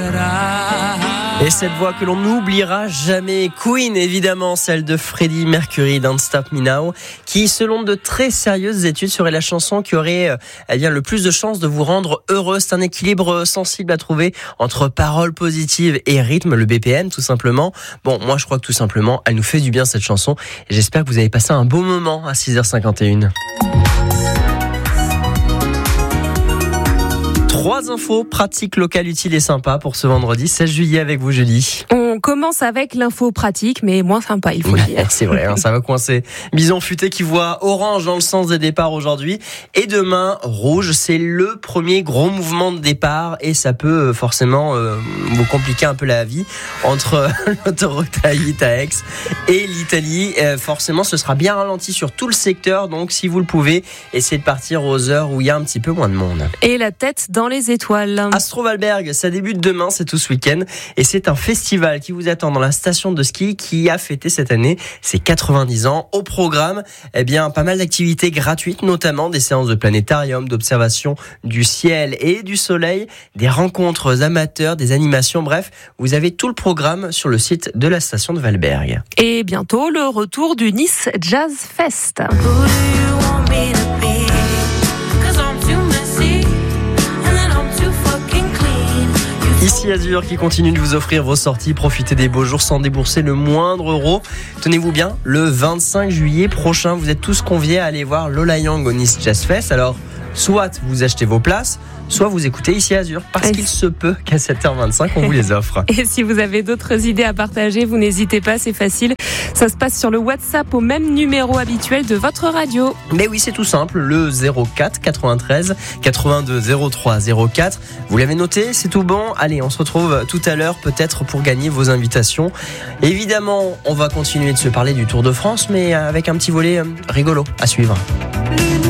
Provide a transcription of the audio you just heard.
Et cette voix que l'on n'oubliera jamais, Queen évidemment, celle de Freddie Mercury, Don't Stop Me Now, qui selon de très sérieuses études serait la chanson qui aurait le plus de chances de vous rendre heureux. C'est un équilibre sensible à trouver entre paroles positives et rythme, le BPM tout simplement. Bon, moi je crois que tout simplement, elle nous fait du bien cette chanson et j'espère que vous avez passé un beau moment à 6h51. 3 infos pratiques, locales, utiles et sympas pour ce vendredi 16 juillet avec vous, Julie. On commence avec l'info pratique, mais moins sympa, il faut le dire. C'est vrai, ça va coincer. Bison futé qui voit orange dans le sens des départs aujourd'hui. Et demain, rouge, c'est le premier gros mouvement de départ. Et ça peut forcément vous compliquer un peu la vie entre l'autoroute A8 à Aix et l'Italie. Forcément, ce sera bien ralenti sur tout le secteur. Donc, si vous le pouvez, essayez de partir aux heures où il y a un petit peu moins de monde. Et la tête dans les étoiles. Astrovalberg, ça débute demain, c'est tout ce week-end. Et c'est un festival qui vous attend dans la station de ski qui a fêté cette année ses 90 ans. Au programme, pas mal d'activités gratuites, notamment des séances de planétarium, d'observation du ciel et du soleil, des rencontres amateurs, des animations, bref, vous avez tout le programme sur le site de la station de Valberg. Et bientôt, le retour du Nice Jazz Fest. Ici Azur qui continue de vous offrir vos sorties. Profitez des beaux jours sans débourser le moindre euro. Tenez-vous bien, le 25 juillet prochain, vous êtes tous conviés à aller voir Lola Young au Nice Jazz Fest. Alors, soit vous achetez vos places, soit vous écoutez ici Azur, parce qu'il se peut qu'à 7h25, on vous les offre. Et si vous avez d'autres idées à partager, vous n'hésitez pas, c'est facile. Ça se passe sur le WhatsApp au même numéro habituel de votre radio. Mais oui, c'est tout simple, le 04 93 82 03 04. Vous l'avez noté, c'est tout bon. Allez, on se retrouve tout à l'heure, peut-être pour gagner vos invitations. Évidemment, on va continuer de se parler du Tour de France, mais avec un petit volet rigolo à suivre.